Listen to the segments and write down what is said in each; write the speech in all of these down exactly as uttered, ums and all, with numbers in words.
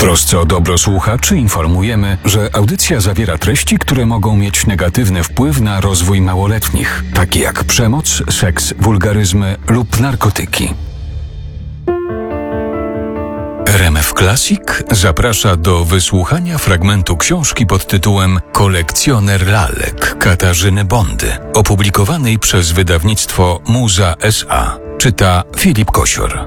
trosce o dobro słuchaczy informujemy, że audycja zawiera treści, które mogą mieć negatywny wpływ na rozwój małoletnich, takie jak przemoc, seks, wulgaryzmy lub narkotyki. R M F Classic zaprasza do wysłuchania fragmentu książki pod tytułem Kolekcjoner lalek Katarzyny Bondy, opublikowanej przez wydawnictwo Muza S A. Czyta Filip Kosior.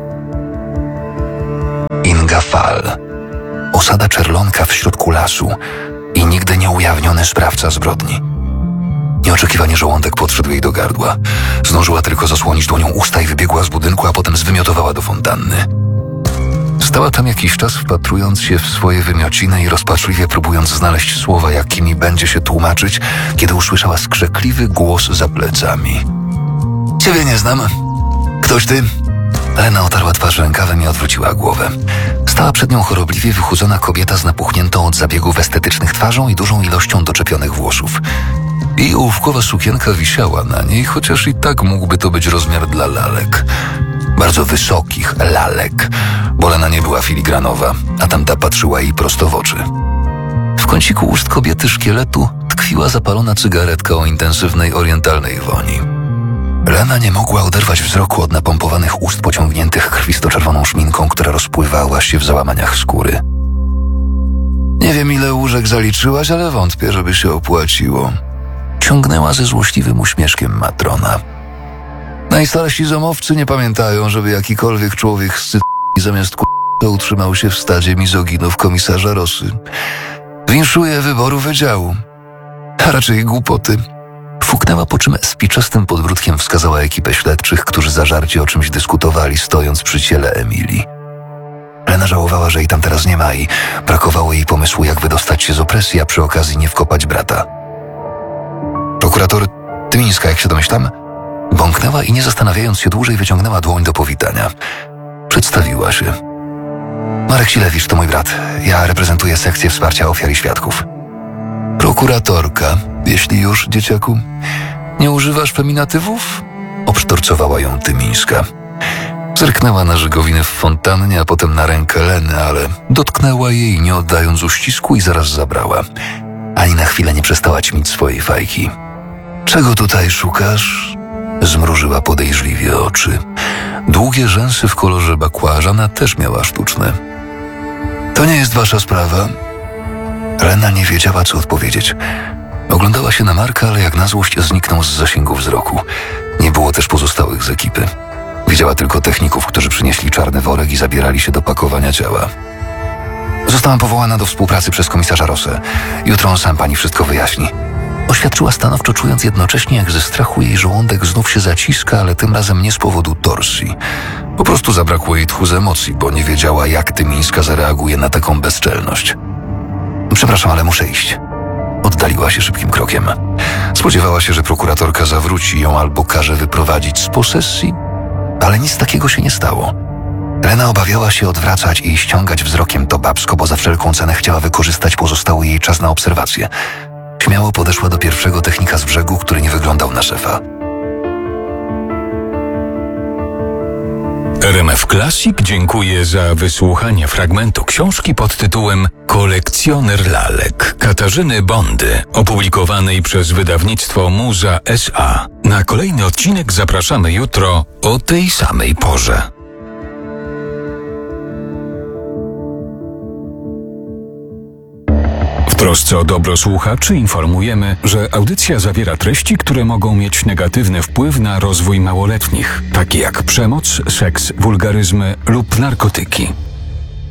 Inga Fal. Osada Czerlonka w środku lasu i nigdy nie ujawniony sprawca zbrodni. Nieoczekiwanie żołądek podszedł jej do gardła. Zdążyła tylko zasłonić dłonią usta i wybiegła z budynku, a potem zwymiotowała do fontanny. Stała tam jakiś czas, wpatrując się w swoje wymiociny i rozpaczliwie próbując znaleźć słowa, jakimi będzie się tłumaczyć, kiedy usłyszała skrzekliwy głos za plecami. Ciebie nie znam. Ktoś ty? Lena otarła twarz rękawem i odwróciła głowę. Stała przed nią chorobliwie wychudzona kobieta z napuchniętą od zabiegów estetycznych twarzą i dużą ilością doczepionych włosów. Jej ołówkowa sukienka wisiała na niej, chociaż i tak mógłby to być rozmiar dla lalek. Bardzo wysokich lalek, bo Lena nie była filigranowa, a tamta patrzyła jej prosto w oczy. W kąciku ust kobiety szkieletu tkwiła zapalona cygaretka o intensywnej orientalnej woni. Lena nie mogła oderwać wzroku od napompowanych ust pociągniętych krwisto-czerwoną szminką, która rozpływała się w załamaniach skóry. Nie wiem, ile łóżek zaliczyłaś, ale wątpię, żeby się opłaciło. Ciągnęła ze złośliwym uśmieszkiem matrona. Najstarsi zomowcy nie pamiętają, żeby jakikolwiek człowiek z cytki zamiast k***a utrzymał się w stadzie mizoginów komisarza Rosy. Winszuję wyboru wydziału. A raczej głupoty. Fuknęła, po czym spiczastym podbródkiem wskazała ekipę śledczych, którzy zażarcie o czymś dyskutowali, stojąc przy ciele Emilii. Lena żałowała, że jej tam teraz nie ma i brakowało jej pomysłu, jak wydostać się z opresji, a przy okazji nie wkopać brata. Prokurator Tymińska, jak się domyślam, bąknęła i nie zastanawiając się dłużej wyciągnęła dłoń do powitania. Przedstawiła się. Marek Silewicz to mój brat. Ja reprezentuję sekcję wsparcia ofiar i świadków. Prokuratorka, jeśli już, dzieciaku. Nie używasz feminatywów? Obsztorcowała ją Tymińska. Zerknęła na żegowiny w fontannie, a potem na rękę Leny, ale dotknęła jej, nie oddając uścisku, i zaraz zabrała. Ani na chwilę nie przestała ćmić swojej fajki. Czego tutaj szukasz? Zmrużyła podejrzliwie oczy. Długie rzęsy w kolorze bakłażana też miała sztuczne. To nie jest wasza sprawa. Lena nie wiedziała, co odpowiedzieć. Oglądała się na Marka, ale jak na złość zniknął z zasięgu wzroku. Nie było też pozostałych z ekipy. Widziała tylko techników, którzy przynieśli czarny worek i zabierali się do pakowania ciała. Zostałam powołana do współpracy przez komisarza Rosę. Jutro on sam pani wszystko wyjaśni. Oświadczyła stanowczo, czując jednocześnie, jak ze strachu jej żołądek znów się zaciska, ale tym razem nie z powodu torsji. Po prostu zabrakło jej tchu z emocji, bo nie wiedziała, jak Tymińska zareaguje na taką bezczelność. Przepraszam, ale muszę iść. Oddaliła się szybkim krokiem. Spodziewała się, że prokuratorka zawróci ją albo każe wyprowadzić z posesji, ale nic takiego się nie stało. Lena obawiała się odwracać i ściągać wzrokiem to babsko, bo za wszelką cenę chciała wykorzystać pozostały jej czas na obserwację. Śmiało podeszła do pierwszego technika z brzegu, który nie wyglądał na szefa. R M F Classic dziękuję za wysłuchanie fragmentu książki pod tytułem Kolekcjoner lalek Katarzyny Bondy, opublikowanej przez wydawnictwo Muza S A. Na kolejny odcinek zapraszamy jutro o tej samej porze. W trosce o dobro słuchaczy informujemy, że audycja zawiera treści, które mogą mieć negatywny wpływ na rozwój małoletnich, takie jak przemoc, seks, wulgaryzmy lub narkotyki.